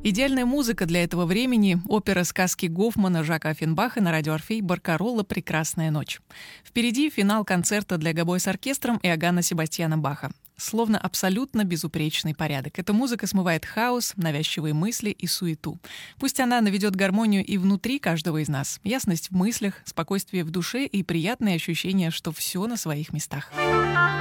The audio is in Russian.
Идеальная музыка для этого времени — опера сказки Гофмана Жака Оффенбаха на радио «Орфей» «Баркаролла. Прекрасная ночь». Впереди финал концерта для гобой с оркестром Иоганна Себастьяна Баха. Словно абсолютно безупречный порядок. Эта музыка смывает хаос, навязчивые мысли и суету. Пусть она наведет гармонию и внутри каждого из нас. Ясность в мыслях, спокойствие в душе и приятное ощущение, что все на своих местах.